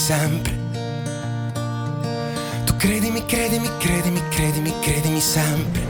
Sempre. Tu credimi, credimi, credimi, credimi, credimi sempre.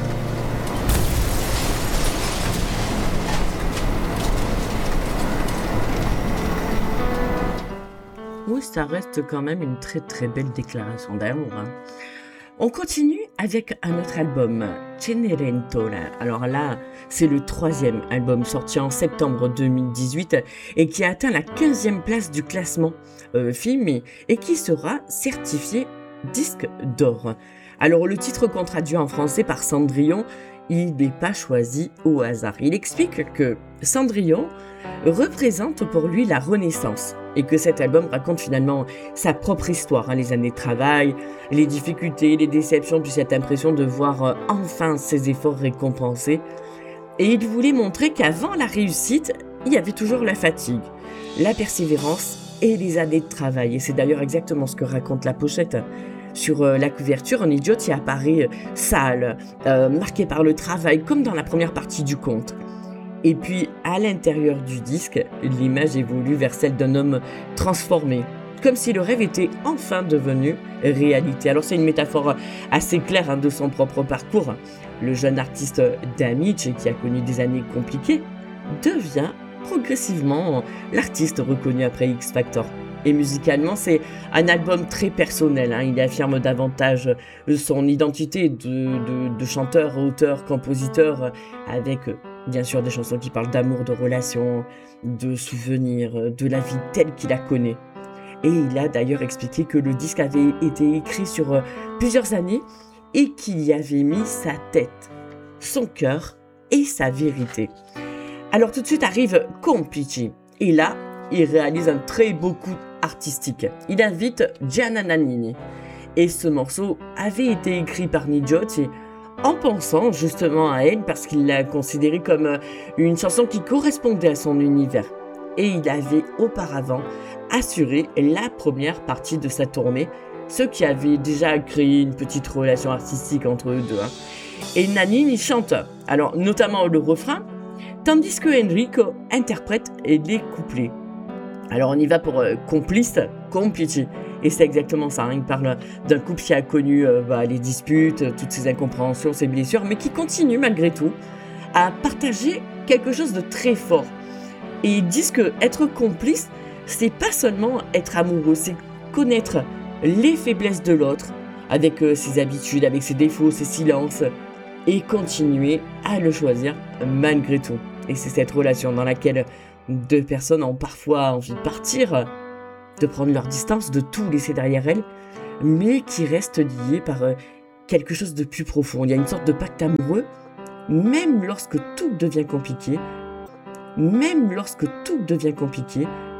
Oui, ça reste quand même une très très belle déclaration d'amour, hein. On continue avec un autre album, Cenerentola. Alors là, c'est le troisième album sorti en septembre 2018 et qui a atteint la 15e place du classement film et qui sera certifié disque d'or. Alors le titre qu'on traduit en français par Cendrillon, il n'est pas choisi au hasard. Il explique que Cendrillon représente pour lui la Renaissance et que cet album raconte finalement sa propre histoire, hein, les années de travail, les difficultés, les déceptions, puis cette impression de voir enfin ses efforts récompensés. Et il voulait montrer qu'avant la réussite, il y avait toujours la fatigue, la persévérance et les années de travail. Et c'est d'ailleurs exactement ce que raconte la pochette. Sur la couverture, un idiot y apparaît sale, marqué par le travail, comme dans la première partie du conte. Et puis, à l'intérieur du disque, l'image évolue vers celle d'un homme transformé, comme si le rêve était enfin devenu réalité. Alors c'est une métaphore assez claire, hein, de son propre parcours. Le jeune artiste d'Amici, qui a connu des années compliquées, devient progressivement l'artiste reconnu après X Factor. Et musicalement, c'est un album très personnel, hein. Il affirme davantage son identité de chanteur, auteur, compositeur, avec bien sûr des chansons qui parlent d'amour, de relations, de souvenirs, de la vie telle qu'il la connaît. Et il a d'ailleurs expliqué que le disque avait été écrit sur plusieurs années et qu'il y avait mis sa tête, son cœur et sa vérité. Alors tout de suite arrive Complici. Et là, il réalise un très beau coup artistique. Il invite Gianna Nannini. Et ce morceau avait été écrit par Nigiotti en pensant justement à elle parce qu'il l'a considérée comme une chanson qui correspondait à son univers. Et il avait auparavant assuré la première partie de sa tournée, ce qui avait déjà créé une petite relation artistique entre eux deux, hein. Et Nannini chante, alors notamment le refrain, tandis que Enrico interprète les couplets. Alors on y va pour complice, complici. Et c'est exactement ça, hein. Il parle d'un couple qui a connu les disputes, toutes ces incompréhensions, ces blessures, mais qui continue malgré tout à partager quelque chose de très fort. Et ils disent que être complice, c'est pas seulement être amoureux, c'est connaître les faiblesses de l'autre, avec ses habitudes, avec ses défauts, ses silences, et continuer à le choisir malgré tout. Et c'est cette relation dans laquelle deux personnes ont parfois envie de partir, de prendre leur distance, de tout laisser derrière elles, mais qui restent liées par quelque chose de plus profond. Il y a une sorte de pacte amoureux, même lorsque tout devient compliqué,